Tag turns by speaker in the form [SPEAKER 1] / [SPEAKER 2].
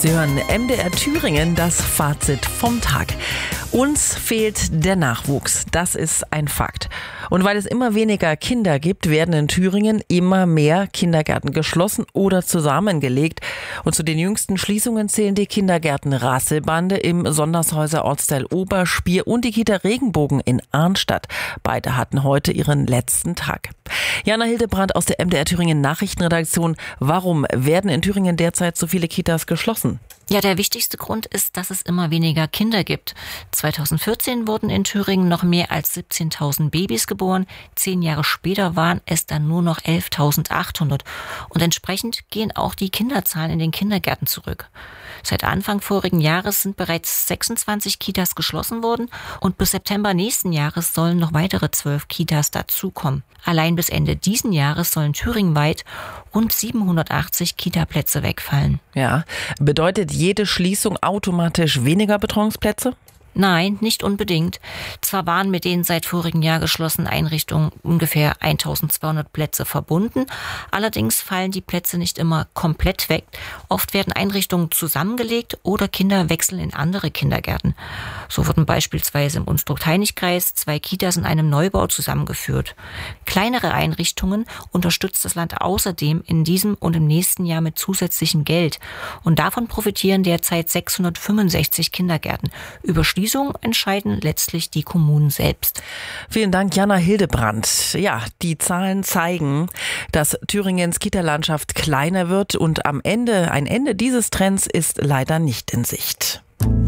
[SPEAKER 1] Sie hören MDR Thüringen, das Fazit vom Tag. Uns fehlt der Nachwuchs, das ist ein Fakt. Und weil es immer weniger Kinder gibt, werden in Thüringen immer mehr Kindergärten geschlossen oder zusammengelegt. Und zu den jüngsten Schließungen zählen die Kindergärten Rasselbande im Sondershäuser Ortsteil Oberspier und die Kita Regenbogen in Arnstadt. Beide hatten heute ihren letzten Tag. Jana Hildebrandt aus der MDR Thüringen Nachrichtenredaktion. Warum werden in Thüringen derzeit so viele Kitas geschlossen?
[SPEAKER 2] Ja, der wichtigste Grund ist, dass es immer weniger Kinder gibt. 2014 wurden in Thüringen noch mehr als 17.000 Babys geboren. 10 Jahre später waren es dann nur noch 11.800. Und entsprechend gehen auch die Kinderzahlen in den Kindergärten zurück. Seit Anfang vorigen Jahres sind bereits 26 Kitas geschlossen worden und bis September nächsten Jahres sollen noch weitere 12 Kitas dazukommen. Allein bis Ende diesen Jahres sollen thüringenweit rund 780 Kita-Plätze wegfallen.
[SPEAKER 1] Ja, bedeutet jede Schließung automatisch weniger Betreuungsplätze?
[SPEAKER 2] Nein, nicht unbedingt. Zwar waren mit den seit vorigem Jahr geschlossenen Einrichtungen ungefähr 1200 Plätze verbunden, allerdings fallen die Plätze nicht immer komplett weg. Oft werden Einrichtungen zusammengelegt oder Kinder wechseln in andere Kindergärten. So wurden beispielsweise im Unstrut-Hainich-Kreis 2 Kitas in einem Neubau zusammengeführt. Kleinere Einrichtungen unterstützt das Land außerdem in diesem und im nächsten Jahr mit zusätzlichem Geld. Und davon profitieren derzeit 665 Kindergärten. Über Schließung entscheiden letztlich die Kommunen selbst.
[SPEAKER 1] Vielen Dank, Jana Hildebrandt. Ja, die Zahlen zeigen, dass Thüringens Kita-Landschaft kleiner wird und ein Ende dieses Trends ist leider nicht in Sicht.